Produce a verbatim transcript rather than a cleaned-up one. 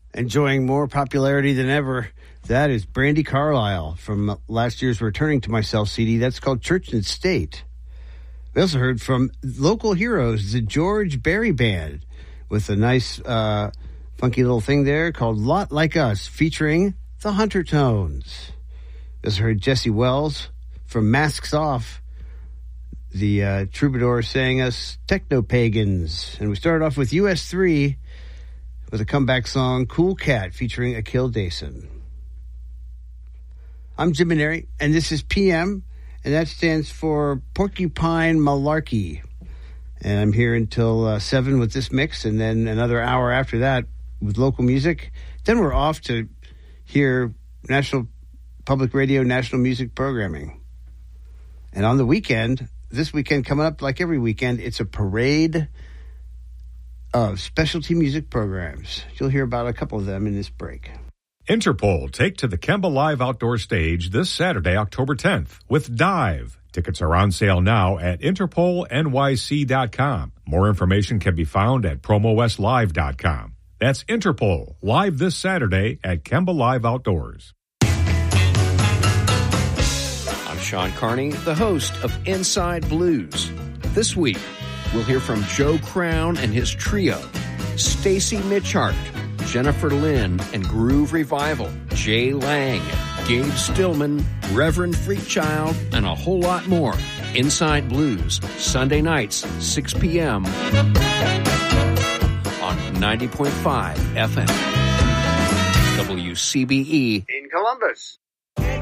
enjoying more popularity than ever. That is Brandi Carlile from last year's Returning to Myself C D. That's called Church and State. We also heard from local heroes, the George Berry Band, with a nice, uh, funky little thing there called Lot Like Us, featuring the Hunter Tones. We also heard Jesse Wells from Masks Off. The uh, troubadour sang us Techno Pagans. And we started off with U S three with a comeback song, Cool Cat, featuring Akil Dason. I'm Jim Maneri, and this is P M, and that stands for Porcupine Malarkey. And I'm here until uh, seven with this mix, and then another hour after that with local music. Then we're off to hear National Public Radio, National Music Programming. And on the weekend, this weekend coming up, like every weekend, it's a parade of specialty music programs. You'll hear about a couple of them in this break. Interpol take to the Kemba Live Outdoor Stage this Saturday, October tenth, with Dive. Tickets are on sale now at interpol n y c dot com. More information can be found at promo west live dot com. That's Interpol, live this Saturday at Kemba Live Outdoors. I'm Sean Carney, the host of Inside Blues. This week, we'll hear from Joe Crown and his trio, Stacy Mitchart, Jennifer Lynn and Groove Revival, Jay Lang, Gabe Stillman, Reverend Freakchild, and a whole lot more. Inside Blues, Sunday nights, six p.m. on ninety point five F M. W C B E in Columbus.